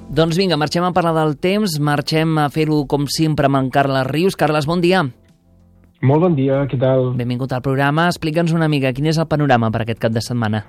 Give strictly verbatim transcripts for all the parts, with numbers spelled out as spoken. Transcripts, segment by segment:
Doncs vinga, marxem a parlar del temps, marxem a fer-ho com sempre amb en Carles Rius. Carles, bon dia. Molt bon dia, què tal? Benvingut al programa. Explica'ns una mica, quin és el panorama per aquest cap de setmana?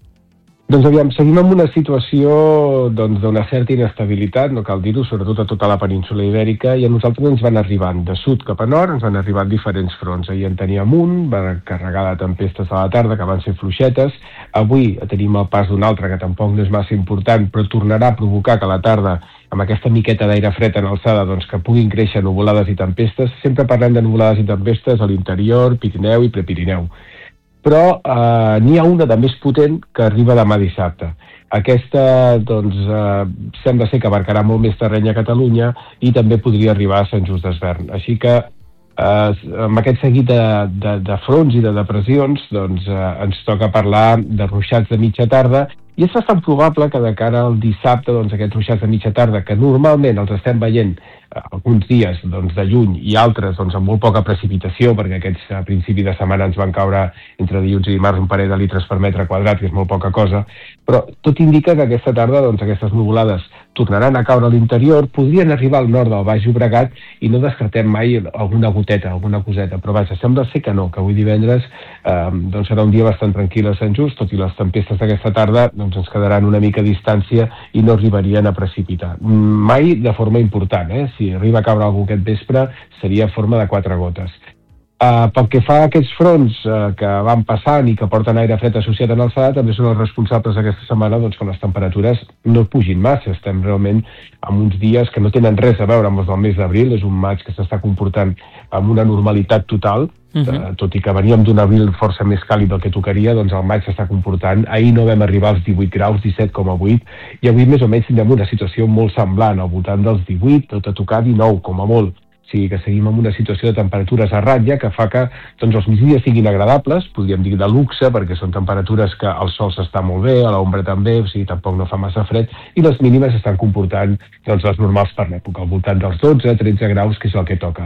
Doncs aviam, seguim amb una situació doncs, d'una certa inestabilitat, no cal dir-ho, sobretot a tota la península ibèrica, i a nosaltres ens van arribant de sud cap a nord, ens van arribar diferents fronts. Ahir en teníem un, va carregar de tempestes a la tarda, que van ser fluixetes. Avui tenim el pas d'un altre, que tampoc no és massa important, però tornarà a provocar que a la tarda, amb aquesta miqueta d'aire fred en alçada, doncs, que puguin créixer nuvolades i tempestes. Sempre parlem de nuvolades i tempestes a l'interior, Pirineu i Prepirineu. Però eh, n'hi ha una de més potent que arriba demà dissabte. Aquesta, doncs, eh, sembla ser que abarcarà molt més terreny a Catalunya i també podria arribar a Sant Just Desvern. Així que, eh, amb aquest seguit de, de, de fronts i de depressions, doncs, eh, ens toca parlar de ruixats de mitja tarda, i és bastant probable que de cara al dissabte, doncs, aquests ruixats de mitja tarda, que normalment els estem veient alguns dies doncs, de juny i altres doncs, amb molt poca precipitació, perquè aquests a principi de setmana ens van caure entre dilluns i dimarts un parell de litres per metre quadrat, que és molt poca cosa, però tot indica que aquesta tarda doncs, aquestes nuvolades tornaran a caure a l'interior, podrien arribar al nord del Baix Llobregat i no descartem mai alguna goteta, alguna coseta, però vaja, sembla ser que no, que avui divendres eh, doncs serà un dia bastant tranquil a Sant Just, tot i les tempestes d'aquesta tarda doncs, ens quedaran una mica a distància i no arribarien a precipitar. Mai de forma important, eh? Si arriba a caure algú aquest vespre, seria en forma de quatre gotes. Uh, pel que fa a aquests fronts uh, que van passant i que porten aire fred associat en alçada, també són els responsables aquesta setmana doncs, que les temperatures no pugin massa. Estem realment en uns dies que no tenen res a veure amb els del mes d'abril. És un maig que s'està comportant amb una normalitat total, uh-huh. uh, tot i que veníem d'un abril força més càlid del que tocaria, doncs el maig s'està comportant. Ahir no vam arribar als divuit graus, disset coma vuit, i avui més o menys tindrem una situació molt semblant, al voltant dels divuit, tot a tocar dinou, com a molt. O sigui que seguim amb una situació de temperatures a ratlla que fa que doncs, els migdies siguin agradables, podríem dir de luxe, perquè són temperatures que el sol s'està molt bé, a l'ombra també, o sigui, tampoc no fa massa fred, i les mínimes estan comportant doncs, les normals per l'època, al voltant dels dotze a tretze graus, que és el que toca.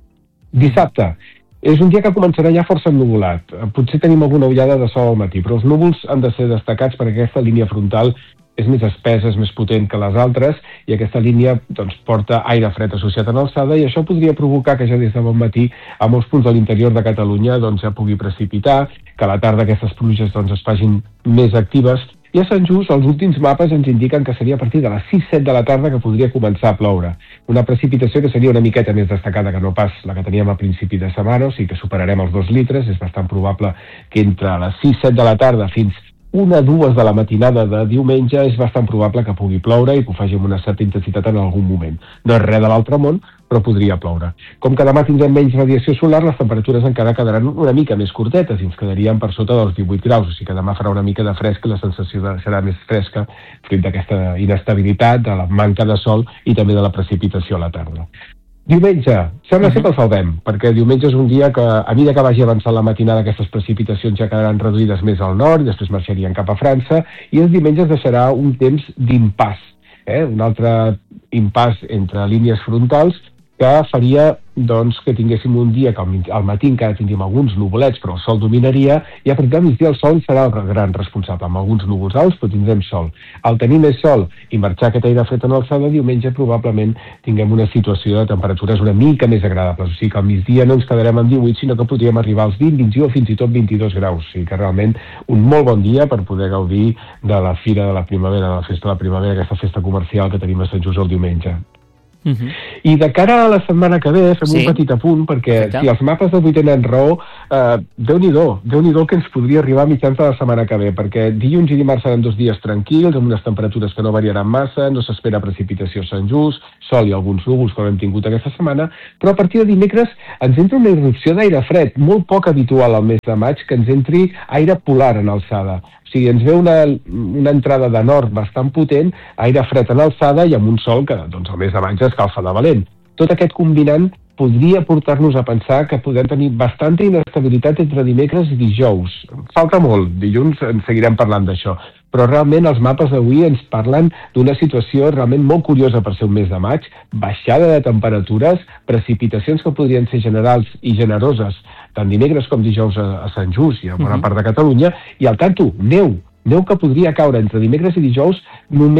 Dissabte. És un dia que començarà ja força ennuvolat. Potser tenim alguna ullada de sol al matí, però els núvols han de ser destacats perquè aquesta línia frontal és més espessa, és més potent que les altres, i aquesta línia doncs, porta aire fred associat en alçada, i això podria provocar que ja des de bon matí a molts punts de l'interior de Catalunya doncs, ja pugui precipitar, que a la tarda aquestes pluges doncs, es facin més actives, i a Sant Just els últims mapes ens indiquen que seria a partir de les sis set de la tarda que podria començar a ploure. Una precipitació que seria una miqueta més destacada que no pas la que teníem a principi de setmana, o sigui que superarem els dos litres, és bastant probable que entre les sis set de la tarda fins una, dues de la matinada de diumenge és bastant probable que pugui ploure i que ho faci amb una certa intensitat en algun moment. No és res de l'altre món, però podria ploure. Com que demà tindrem menys radiació solar, les temperatures encara quedaran una mica més curtetes i ens quedaríem per sota dels divuit graus, o sigui que demà farà una mica de fresca i la sensació de, serà més fresca fruit d'aquesta inestabilitat, de la manca de sol i també de la precipitació a la tarda. Diumenge, sembla ser que el salvem, perquè diumenge és un dia que, a mesura que vagi avançant la matinada, aquestes precipitacions ja quedaran reduïdes més al nord, i després marxarien cap a França, i els diumenges deixarà un temps d'impàs, eh? un altre impàs entre línies frontals, que faria doncs, que tinguéssim un dia que al matí encara tindríem alguns nuvolets, però el sol dominaria, i a partir del migdia el sol serà el gran responsable, amb alguns núvols alts, però tindrem sol. Al tenir més sol i marxar aquest aire fred en alçada, diumenge probablement tinguem una situació de temperatures una mica més agradables, o sigui que al migdia no ens quedarem amb divuit, sinó que podríem arribar als vint, vint-i-u o fins i tot vint-i-dos graus, o sigui que realment un molt bon dia per poder gaudir de la Fira de la Primavera, de la Festa de la Primavera, aquesta festa comercial que tenim a Sant Just el diumenge. Uh-huh. I de cara a la setmana que ve fem sí. un petit apunt, perquè Perfecte. Si els mapes d'avui tenen raó, eh, Déu-n'hi-do, Déu-n'hi-do que ens podria arribar a mitjans de la setmana que ve, perquè dilluns i dimarts seran dos dies tranquils, amb unes temperatures que no variaran massa, no s'espera precipitació a Sant Just, sol i alguns núvols que hem tingut aquesta setmana, però a partir de dimecres ens entra una irrupció d'aire fred, molt poc habitual al mes de maig, que ens entri aire polar en alçada. O sigui, ens ve una, una entrada de nord bastant potent, aire fred en alçada i amb un sol que doncs, el mes de maig escalfa de valent. Tot aquest combinant podria portar-nos a pensar que podem tenir bastanta inestabilitat entre dimecres i dijous. Falta molt, dilluns en seguirem parlant d'això, però realment els mapes d'avui ens parlen d'una situació realment molt curiosa per ser un mes de maig, baixada de temperatures, precipitacions que podrien ser generals i generoses, tant dimecres com dijous a, a Sant Just i a bona uh-huh. part de Catalunya, i al tanto, neu, neu que podria caure entre dimecres i dijous només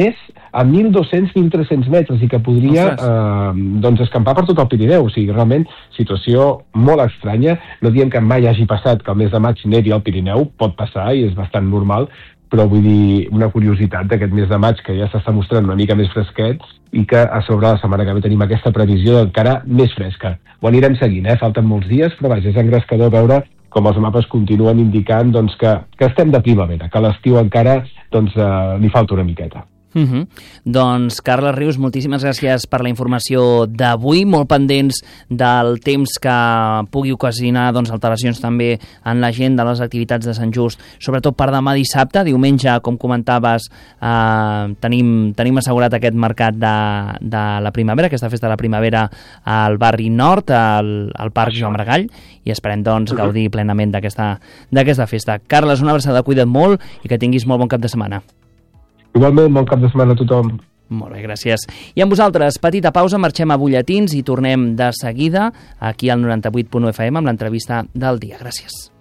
a mil dos-cents a mil tres-cents metres i que podria eh, doncs escampar per tot el Pirineu. O sigui, realment, situació molt estranya. No diem que mai hagi passat que el mes de maig nevi al Pirineu, pot passar i és bastant normal, però vull dir, una curiositat d'aquest mes de maig que ja s'està mostrant una mica més fresquet i que a sobre la setmana que ve tenim aquesta previsió encara més fresca. Ho anirem seguint, eh? Falten molts dies, però vaja, és engrescador veure com els mapes continuen indicant doncs, que, que estem de primavera, que l'estiu encara doncs, eh, li falta una miqueta. Uh -huh. Doncs, Carles Rius, moltíssimes gràcies per la informació d'avui, molt pendents del temps que pugui ocasionar doncs, alteracions també en la gent de les activitats de Sant Just, sobretot per demà dissabte. Diumenge, com comentaves, eh, tenim, tenim assegurat aquest mercat de, de la primavera, aquesta festa de la primavera al barri nord, al, al Parc Joan Maragall, i esperem doncs, gaudir plenament d'aquesta d'aquesta festa. Carles, una abraçada, cuida't molt i que tinguis molt bon cap de setmana. Igualment, bon cap de setmana a tothom. Molt bé, gràcies. I amb vosaltres, petita pausa, marxem a butlletins i tornem de seguida aquí al noranta-vuit punt u F M amb l'entrevista del dia. Gràcies.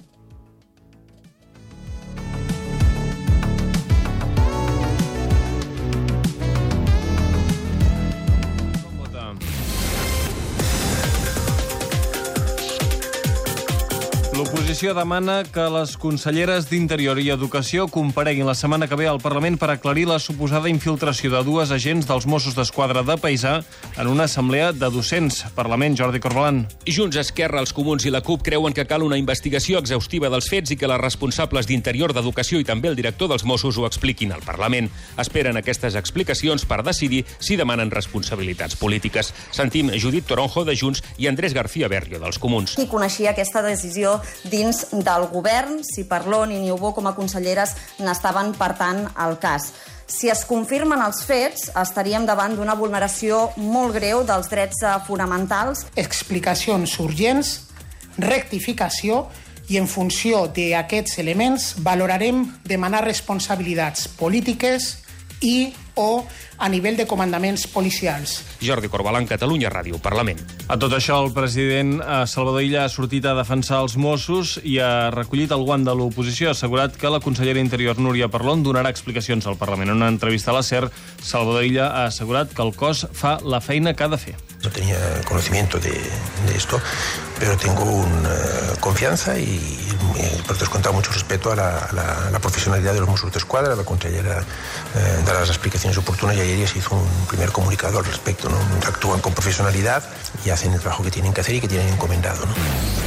L'oposició demana que les conselleres d'Interior i Educació compareguin la setmana que ve al Parlament per aclarir la suposada infiltració de dues agents dels Mossos d'Esquadra de Paisà en una assemblea de docents. Parlament, Jordi Corbalan. Junts, Esquerra, els Comuns i la CUP creuen que cal una investigació exhaustiva dels fets i que les responsables d'Interior, d'Educació i també el director dels Mossos ho expliquin al Parlament. Esperen aquestes explicacions per decidir si demanen responsabilitats polítiques. Sentim Judit Toronjo, de Junts, i Andrés García Berrio, dels Comuns. Qui coneixia aquesta decisió dins del govern, si Parlon i Niubó com a conselleres n'estaven partant al cas. Si es confirmen els fets, estaríem davant d'una vulneració molt greu dels drets fonamentals. Explicacions urgents, rectificació i en funció d'aquests elements valorarem demanar responsabilitats polítiques i o a nivell de comandaments policials. Jordi Corbalan, Catalunya Ràdio, Parlament. A tot això, el president Salvador Illa ha sortit a defensar els Mossos i ha recollit el guant de l'oposició. Ha assegurat que la consellera d'Interior, Núria Parlon, donarà explicacions al Parlament. En una entrevista a la SER, Salvador Illa ha assegurat que el cos fa la feina que ha de fer. No tenía conocimiento de, de esto, pero tengo una confianza y, y por descontado mucho respeto a la, a la, a la profesionalidad de los Mossos d'Esquadra. La consellera eh, da las explicaciones oportunas y ayer ya se hizo un primer comunicado al respecto, ¿no? Actúan con profesionalidad y hacen el trabajo que tienen que hacer y que tienen encomendado, ¿no?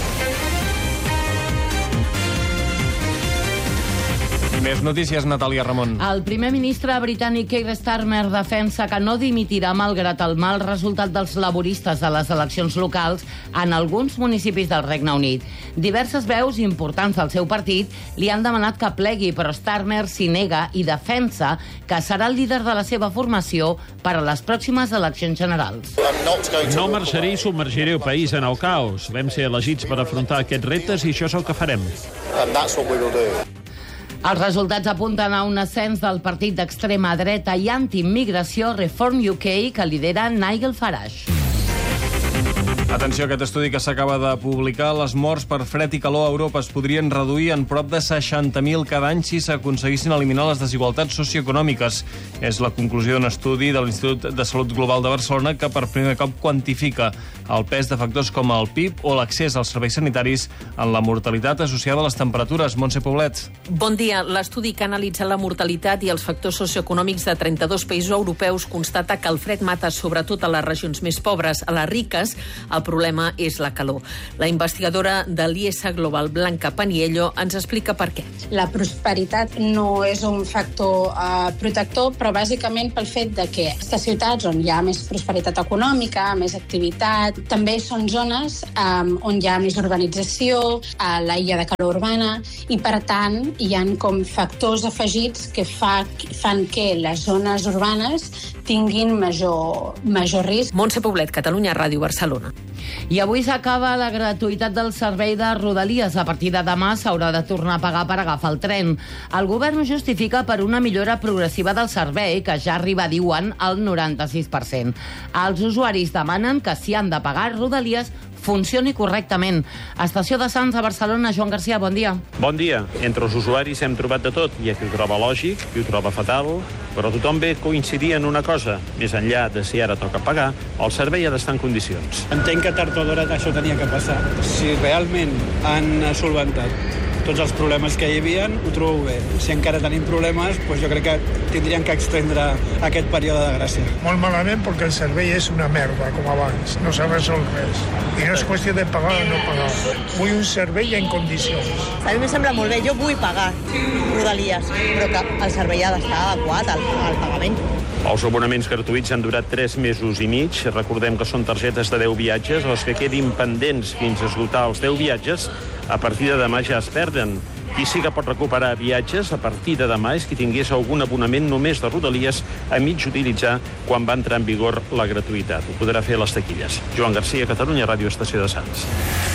Més notícies, Natàlia Ramon. El primer ministre britànic Keir Starmer defensa que no dimitirà malgrat el mal resultat dels laboristes de les eleccions locals en alguns municipis del Regne Unit. Diverses veus importants del seu partit li han demanat que plegui, però Starmer s'hi nega i defensa que serà el líder de la seva formació per a les pròximes eleccions generals. No marxaré i submergiré el país en el caos. Vam ser elegits per afrontar aquests reptes i això és el que farem. Els resultats apunten a un ascens del partit d'extrema dreta i antiimmigració Reform U K que lidera Nigel Farage. Atenció a aquest estudi que s'acaba de publicar. Les morts per fred i calor a Europa es podrien reduir en prop de seixanta mil cada any si s'aconseguissin eliminar les desigualtats socioeconòmiques. És la conclusió d'un estudi de l'Institut de Salut Global de Barcelona que per primer cop quantifica el pes de factors com el P I B o l'accés als serveis sanitaris en la mortalitat associada a les temperatures. Montse Poblet. Bon dia. L'estudi que ha analitzat la mortalitat i els factors socioeconòmics de trenta-dos països europeus constata que el fred mata sobretot a les regions més pobres. A les riques, el problema és la calor. La investigadora de l'I E S A Global, Blanca Paniello, ens explica per què. La prosperitat no és un factor uh, protector, però bàsicament pel fet de que aquestes ciutats on hi ha més prosperitat econòmica, més activitat, també són zones um, on hi ha més urbanització, uh, la illa de calor urbana, i per tant hi ha com factors afegits que fa, fan que les zones urbanes tinguin major, major risc. Montse Poblet, Catalunya Ràdio, Barcelona. I avui s'acaba la gratuïtat del servei de Rodalies. A partir de demà s'haurà de tornar a pagar per agafar el tren. El govern ho justifica per una millora progressiva del servei, que ja arriba, diuen, al noranta-sis per cent. Els usuaris demanen que si han de pagar, Rodalies funcioni correctament. Estació de Sants a Barcelona, Joan Garcia, bon dia. Bon dia. Entre els usuaris hem trobat de tot. Hi ha qui ho troba lògic, qui ho troba fatal, però tothom ve coincidir en una cosa. Més enllà de si ara toca pagar, el servei ha d'estar en condicions. Entenc que tard o d'hora això tenia que passar. Si realment han solventat tots els problemes que hi havia, ho trobo bé. Si encara tenim problemes, doncs jo crec que tindrien que extendre aquest període de gràcia. Molt malament perquè el servei és una merda, com abans. No s'ha resolt res. I no és qüestió de pagar o no pagar. Vull un servei en condicions. A mi em sembla molt bé. Jo vull pagar Rodalies, però que el servei ha d'estar adequat al, al pagament. Els abonaments gratuïts han durat tres mesos i mig. Recordem que són targetes de deu viatges. Els que quedin pendents fins a esgotar els deu viatges, a partir de demà ja es perden. Qui sí que pot recuperar viatges a partir de demà és qui tingués algun abonament només de Rodalies a mig utilitzar quan va entrar en vigor la gratuïtat. Ho podrà fer a les taquilles. Joan Garcia, Catalunya Ràdio, Estació de Sants.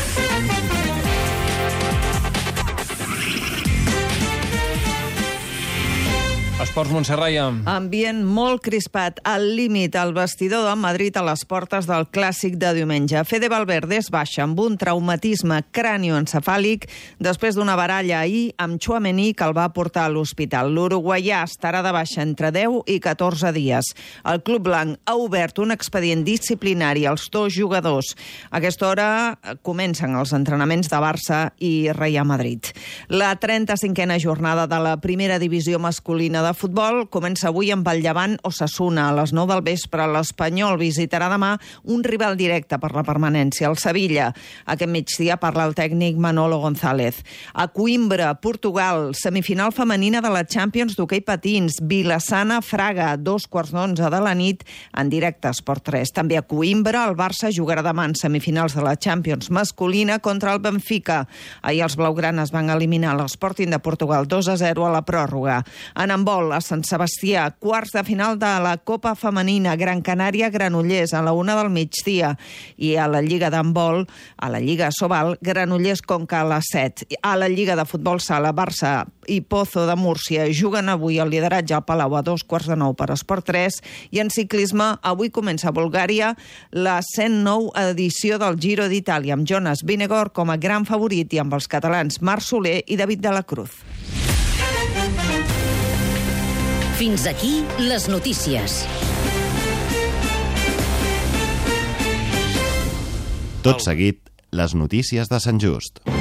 Esports, Montserraia. Ambient molt crispat, al límit al vestidor del Madrid a les portes del Clàssic de diumenge. Fede Valverde es baixa amb un traumatisme cranioencefàlic després d'una baralla ahir amb Tchouaméni que el va portar a l'hospital. L'uruguaià estarà de baixa entre deu i catorze dies. El club blanc ha obert un expedient disciplinari als dos jugadors. A aquesta hora comencen els entrenaments de Barça i Real Madrid. La trenta-cinquena jornada de la primera divisió masculina de futbol comença avui amb el Llevant Osasuna. A les nou del vespre, l'Espanyol visitarà demà un rival directe per la permanència, el Sevilla. Aquest migdia parla el tècnic Manolo González. A Coimbra, Portugal, semifinal femenina de la Champions d'hoquei patins, Vilassana Fraga, dos quarts d'onze de la nit, en directe a Esport tres. També a Coimbra, el Barça jugarà demà en semifinals de la Champions masculina contra el Benfica. Ahir els blaugranes van eliminar l'Sporting de Portugal dos a zero a la pròrroga. En handbol, a Sant Sebastià, quarts de final de la Copa Femenina, Gran Canària, Granollers, a la una del migdia. I a la Lliga d'handbol, a la Lliga Sobal, Granollers Conca a les set. A la Lliga de futbol sala, Barça i Pozo de Múrcia juguen avui el lideratge al Palau a dos quarts de nou per Esport tres. I en ciclisme, avui comença a Bulgària la cent nou edició del Giro d'Itàlia, amb Jonas Vingegaard com a gran favorit i amb els catalans Marc Soler i David de la Cruz. Fins aquí les notícies. Tot seguit, les notícies de Sant Just.